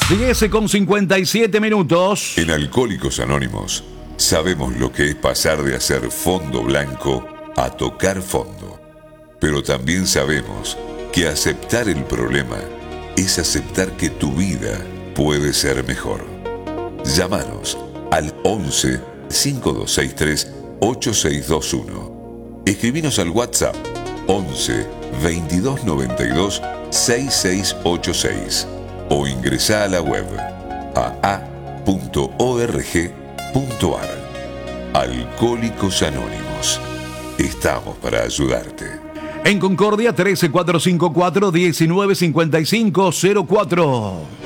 10:57. En Alcohólicos Anónimos sabemos lo que es pasar de hacer fondo blanco a tocar fondo. Pero también sabemos que aceptar el problema es aceptar que tu vida puede ser mejor. Llámanos al 11 5263 8621. Escribinos al WhatsApp 11 2292 6686 o ingresá a la web aa.org.ar. Alcohólicos Anónimos. Estamos para ayudarte. En Concordia 13454 195504.